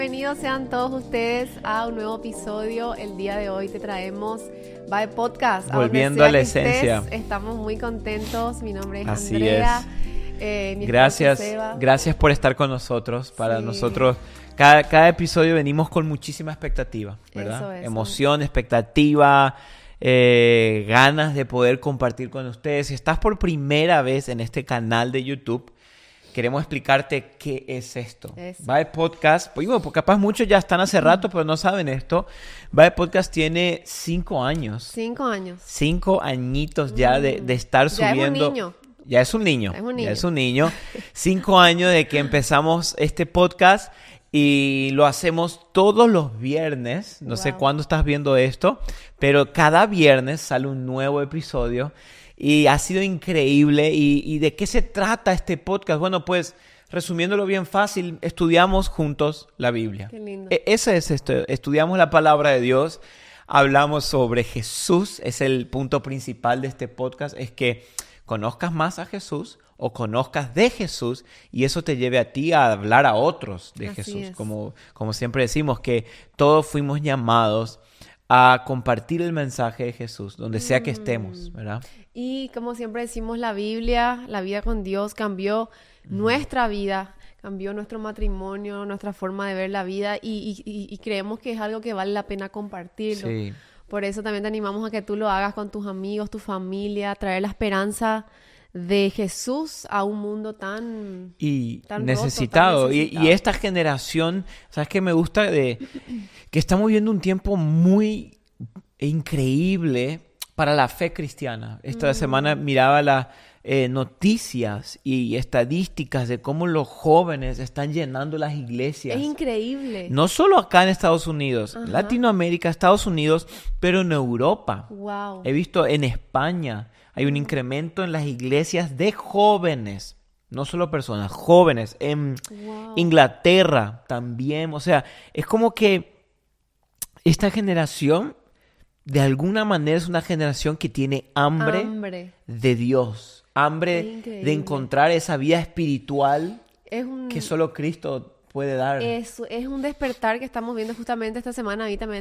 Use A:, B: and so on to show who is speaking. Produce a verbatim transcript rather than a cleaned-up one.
A: Bienvenidos sean todos ustedes a un nuevo episodio. El día de hoy te traemos Vibe Podcast.
B: Volviendo a, a la esencia.
A: Estés, estamos muy contentos. Mi nombre es
B: Así
A: Andrea.
B: Es.
A: Eh, mi
B: gracias,
A: Seba.
B: gracias por estar con nosotros. Para
A: sí.
B: nosotros, cada, cada episodio venimos con muchísima expectativa, ¿verdad?
A: Eso, eso.
B: Emoción, expectativa, eh, ganas de poder compartir con ustedes. Si estás por primera vez en este canal de YouTube, queremos explicarte qué es esto.
A: Eso.
B: Vibe Podcast, pues, bueno, capaz muchos ya están hace rato, pero no saben esto. Vibe Podcast tiene cinco años.
A: Cinco años.
B: Cinco añitos ya
A: mm.
B: de, de estar
A: ya
B: subiendo.
A: Es un niño.
B: Ya es un niño.
A: Es un niño.
B: Ya es un niño. Cinco años de que empezamos este podcast y lo hacemos todos los viernes. No wow. sé cuándo estás viendo esto, pero cada viernes sale un nuevo episodio. Y ha sido increíble. ¿Y, y de qué se trata este podcast? Bueno, pues, resumiéndolo bien fácil, estudiamos juntos la Biblia.
A: Qué lindo.
B: E- ese es esto. Estudiamos la palabra de Dios. Hablamos sobre Jesús. Es el punto principal de este podcast. Es que conozcas más a Jesús o conozcas de Jesús y eso te lleve a ti a hablar a otros de
A: Así
B: Jesús.
A: es. Como,
B: como siempre decimos, que todos fuimos llamados a compartir el mensaje de Jesús, donde sea que estemos, ¿verdad?
A: Y como siempre decimos, la Biblia, la vida con Dios cambió mm. nuestra vida, cambió nuestro matrimonio, nuestra forma de ver la vida y, y, y creemos que es algo que vale la pena compartirlo.
B: Sí.
A: Por eso también te animamos a que tú lo hagas con tus amigos, tu familia, traer la esperanza de Jesús a un mundo tan,
B: y
A: tan
B: necesitado.
A: Roto, tan necesitado.
B: Y, y esta generación, ¿sabes qué me gusta? De que estamos viviendo un tiempo muy increíble para la fe cristiana. Esta mm. semana miraba las eh, noticias y estadísticas de cómo los jóvenes están llenando las iglesias.
A: Es increíble.
B: No solo acá en Estados Unidos,
A: Ajá.
B: Latinoamérica, Estados Unidos, pero en Europa.
A: Wow.
B: He visto en España hay un incremento en las iglesias de jóvenes, no solo personas, jóvenes. En wow. Inglaterra también. O sea, es como que esta generación, de alguna manera, es una generación que tiene hambre,
A: hambre.
B: de Dios. Hambre de encontrar esa vida espiritual
A: es un...
B: que solo Cristo puede dar.
A: Es, es un despertar que estamos viendo justamente esta semana. A mí también